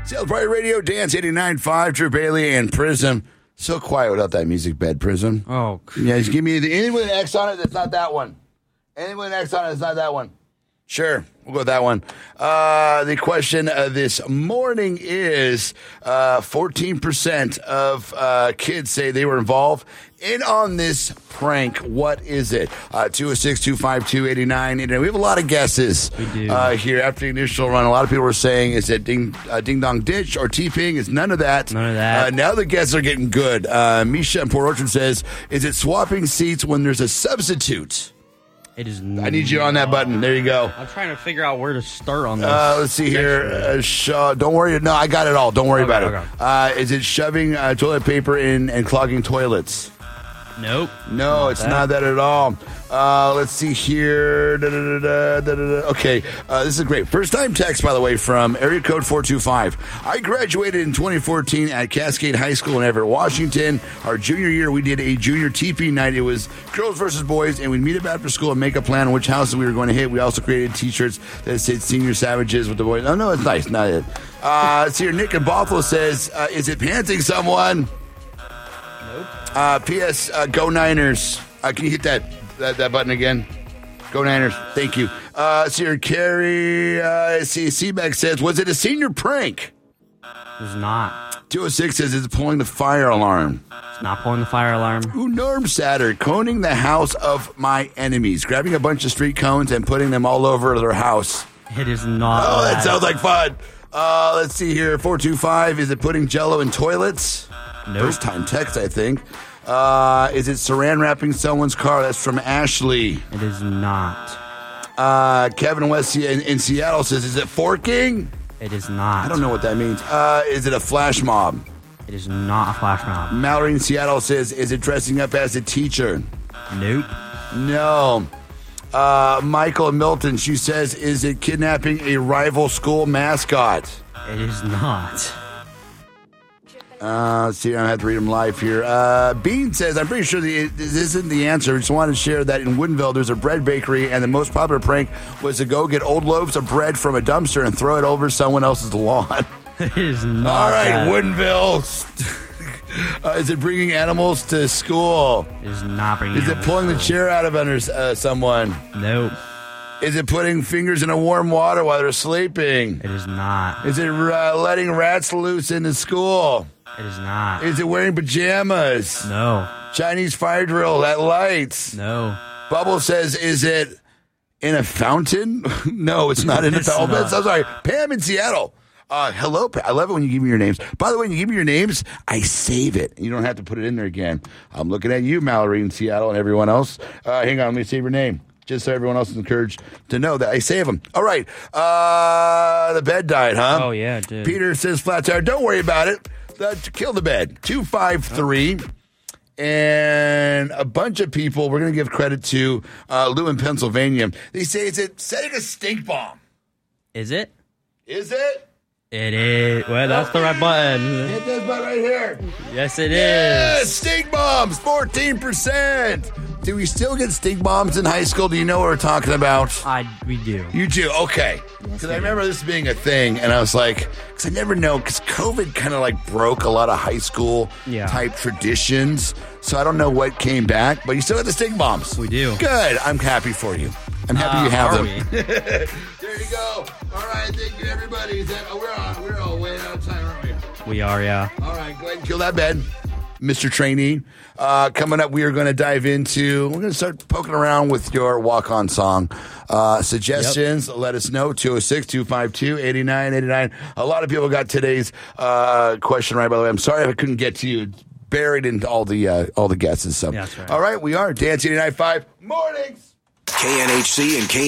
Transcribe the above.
Sales Party Radio, Dance 89.5, Drew Bailey, and Prism. So quiet without that music bed, Prism. Oh. Yeah, just give me anything with an X on it that's not that one. Anything with an X on it that's not that one. Sure, we'll go with that one. The question this morning is 14% of kids say they were involved in on this prank. What is it? 206-252-89. We have a lot of guesses here after the initial run. A lot of people were saying, is it Ding Dong Ditch or T-Ping? It's none of that. None of that. Now the guesses are getting good. Misha in Port Orchard says, is it swapping seats when there's a substitute? It is. I need you on that button. There you go. I'm trying to figure out where to start on this. Let's see here. Don't worry. No, I got it all. Don't worry about it. Is it shoving toilet paper in and clogging toilets? Nope. No, it's not that at all. Let's see here. Okay, this is great. First time text, by the way, from area code 425. I graduated in 2014 at Cascade High School in Everett, Washington. Our junior year, we did a junior TP night. It was girls versus boys, and we'd meet up after school and make a plan on which houses we were going to hit. We also created T-shirts that said Senior Savages with the boys. Oh, no, it's nice. Not it. See here, Nick in Bothell says, is it pantsing someone? P.S. Go Niners. Can you hit that button again? Go Niners. Thank you. Here, Carrie C-Mac says, was it a senior prank? It was not. 206 says, it's pulling the fire alarm. It's not pulling the fire alarm. Ooh, Norm Satter, coning the house of my enemies. Grabbing a bunch of street cones and putting them all over their house. It is not. Oh, that sounds like fun. Let's see here. 425, is it putting Jell-O in toilets? Nope. First time text, I think. Is it saran wrapping someone's car? That's from Ashley. It is not. Kevin West in Seattle says, is it forking? It is not. I don't know what that means. Is it a flash mob? It is not a flash mob. Mallory in Seattle says, is it dressing up as a teacher? Nope. No. Michael and Milton, she says, is it kidnapping a rival school mascot? It is not. Let's see, I have to read them live here. Bean says, I'm pretty sure this isn't the answer. I just wanted to share that in Woodinville, there's a bread bakery, and the most popular prank was to go get old loaves of bread from a dumpster and throw it over someone else's lawn. It is not. All right, that. Woodinville. Is it bringing animals to school? It is not bringing Is it animals pulling to the school. chair out of under someone? Nope. Is it putting fingers in a warm water while they're sleeping? It is not. Is it letting rats loose in the school? It is not. Is it wearing pajamas? No. Chinese fire drill at lights? No. Bubble says, is it in a fountain? No, it's not in a fountain. not. I'm sorry. Pam in Seattle. Hello, I love it when you give me your names. By the way, when you give me your names, I save it. You don't have to put it in there again. I'm looking at you, Mallory in Seattle, and everyone else. Hang on, let me save your name. Just so everyone else is encouraged to know that I save them. All right. The bed died, huh? Oh, yeah, it did. Peter says, flat tire, don't worry about it. Kill the bed. 253. And a bunch of people, we're going to give credit to Lou in Pennsylvania. They say, is it setting a stink bomb? Is it? Is it? It is. Well, that's the right button. Hit this button right here. Yes, it Yes, is. stink bombs, 14%. Do we still get stink bombs in high school? Do you know what we're talking about? We do. You do? Okay. Because I remember this being a thing, and I was like, because I never know, because COVID kind of like broke a lot of high school type traditions. So I don't know what came back, but you still have the stink bombs. We do. Good. I'm happy for you. I'm happy you have them. We? There you go. All right. Thank you, everybody. We're all way out of time, aren't we? We are, yeah. All right. Go ahead and kill that bed, Mr. Trainee. Coming up, we are going to dive into, we're going to start poking around with your walk-on song suggestions. Let us know, 206-252-8989. A lot of people got today's question right, by the way. I'm sorry if I couldn't get to you. It's buried into all the guesses. So. Yeah, that's right. All right, we are Dance 89.5 Mornings. KNHC and